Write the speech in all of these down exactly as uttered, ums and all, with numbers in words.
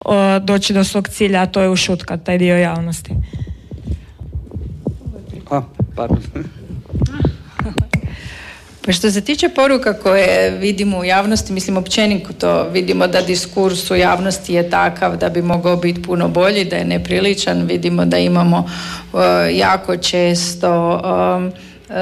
o, doći do svog cilja, a to je ušutkati taj dio javnosti. A, pardon. Pa što se tiče poruka koje vidimo u javnosti, mislim općenito to vidimo da diskurs u javnosti je takav da bi mogao biti puno bolji, da je nepriličan. Vidimo da imamo uh, jako često um,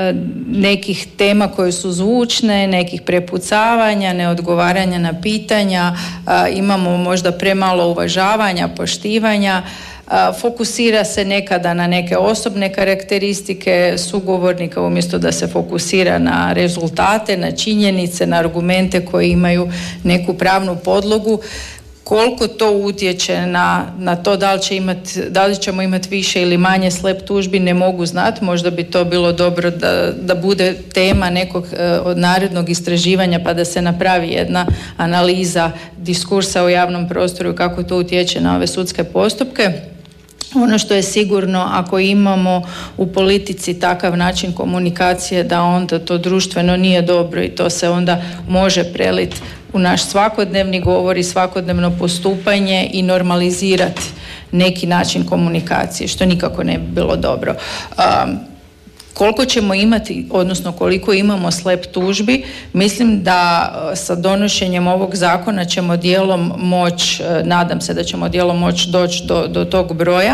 nekih tema koje su zvučne, nekih prepucavanja, neodgovaranja na pitanja, uh, imamo možda premalo uvažavanja, poštivanja. Fokusira se nekada na neke osobne karakteristike sugovornika umjesto da se fokusira na rezultate, na činjenice, na argumente koji imaju neku pravnu podlogu. Koliko to utječe na, na to da li, će imati, da li ćemo imati više ili manje slep tužbi ne mogu znati. Možda bi to bilo dobro da, da bude tema nekog od narednog istraživanja pa da se napravi jedna analiza diskursa u javnom prostoru kako to utječe na ove sudske postupke. Ono što je sigurno, ako imamo u politici takav način komunikacije da onda to društveno nije dobro i to se onda može preliti u naš svakodnevni govor i svakodnevno postupanje i normalizirati neki način komunikacije, što nikako ne bi bilo dobro. Um, Koliko ćemo imati, odnosno koliko imamo slep tužbi, mislim da sa donošenjem ovog zakona ćemo dijelom moć, nadam se da ćemo dijelom moć doći do, do tog broja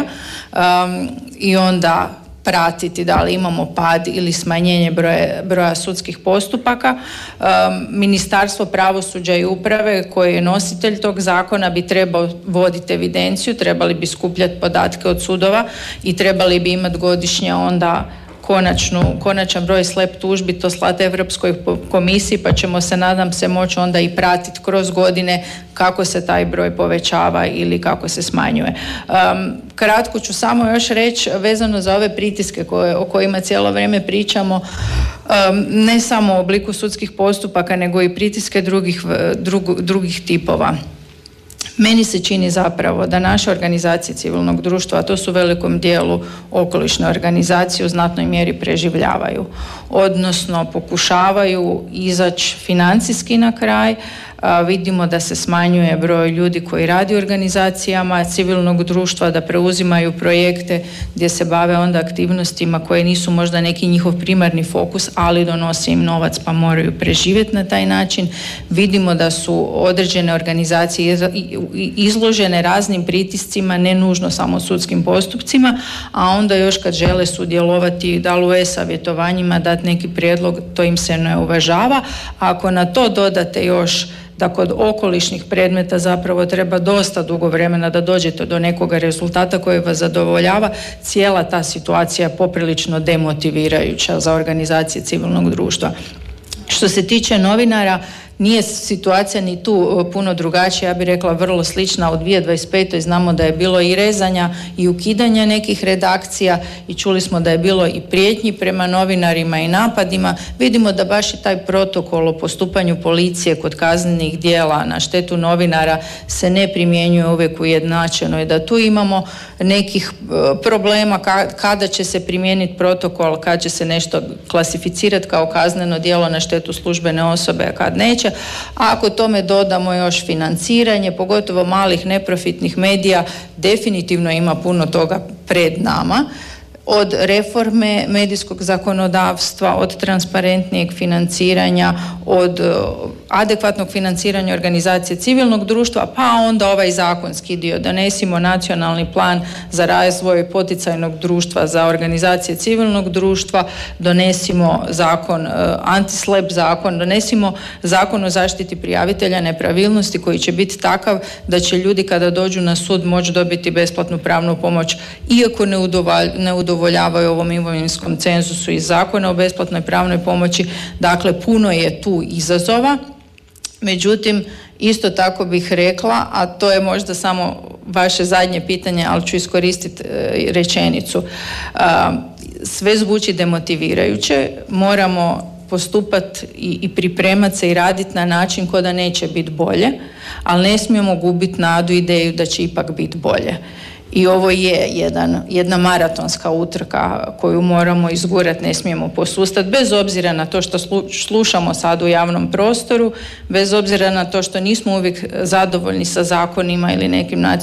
um, i onda pratiti da li imamo pad ili smanjenje broja, broja sudskih postupaka. Um, Ministarstvo pravosuđa i uprave koje je nositelj tog zakona bi trebao voditi evidenciju, trebali bi skupljati podatke od sudova i trebali bi imati godišnje onda Konačnu, konačan broj slep tužbi, to slati Europskoj komisiji, pa ćemo se, nadam se, moći onda i pratiti kroz godine kako se taj broj povećava ili kako se smanjuje. Um, kratko ću samo još reći vezano za ove pritiske koje, o kojima cijelo vrijeme pričamo, um, ne samo u obliku sudskih postupaka, nego i pritiske drugih, drug, drugih tipova. Meni se čini zapravo da naše organizacije civilnog društva, a to su u velikom dijelu okolišne organizacije, u znatnoj mjeri preživljavaju, odnosno pokušavaju izaći financijski na kraj. A, vidimo da se smanjuje broj ljudi koji radi u organizacijama civilnog društva, da preuzimaju projekte gdje se bave onda aktivnostima koje nisu možda neki njihov primarni fokus, ali donose im novac pa moraju preživjeti na taj način. Vidimo da su određene organizacije izložene raznim pritiscima, ne nužno samo sudskim postupcima, a onda još kad žele sudjelovati da li u e-savjetovanjima, dati neki prijedlog, to im se ne uvažava. A ako na to dodate još da kod okolišnih predmeta zapravo treba dosta dugo vremena da dođete do nekoga rezultata koji vas zadovoljava, cijela ta situacija je poprilično demotivirajuća za organizacije civilnog društva. Što se tiče novinara, nije situacija ni tu puno drugačija, ja bih rekla vrlo slična. U dvije tisuće dvadeset petoj znamo da je bilo i rezanja i ukidanja nekih redakcija i čuli smo da je bilo i prijetnji prema novinarima i napadima. Vidimo da baš i taj protokol o postupanju policije kod kaznenih djela na štetu novinara se ne primjenjuje uvijek ujednačeno i da tu imamo nekih problema kada će se primijeniti protokol, kad će se nešto klasificirati kao kazneno djelo na štetu službene osobe, a kad neće. A ako tome dodamo još financiranje, pogotovo malih neprofitnih medija, definitivno ima puno toga pred nama. Od reforme medijskog zakonodavstva, od transparentnijeg financiranja, od adekvatnog financiranja organizacije civilnog društva, pa onda ovaj zakonski dio. Donesimo nacionalni plan za razvoj poticajnog društva za organizacije civilnog društva, donesimo zakon, anti-slep zakon, donesimo zakon o zaštiti prijavitelja nepravilnosti koji će biti takav da će ljudi kada dođu na sud moći dobiti besplatnu pravnu pomoć, iako ne udovolj, ne udovoljavaju ovom imovinskom cenzusu iz zakona o besplatnoj pravnoj pomoći. Dakle, puno je tu izazova. Međutim, isto tako bih rekla, a to je možda samo vaše zadnje pitanje, ali ću iskoristiti rečenicu. Sve zvuči demotivirajuće, moramo postupati i, i pripremati se i raditi na način ko da neće biti bolje, ali ne smijemo gubiti nadu, ideju da će ipak biti bolje. I ovo je jedan, jedna maratonska utrka koju moramo izgurati, ne smijemo posustati, bez obzira na to što slušamo sad u javnom prostoru, bez obzira na to što nismo uvijek zadovoljni sa zakonima ili nekim nacionalnim